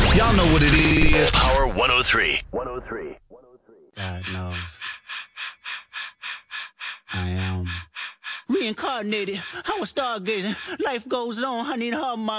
Y'all know what it is. Power 103. God knows. I am reincarnated. I was stargazing. Life goes on. I need her.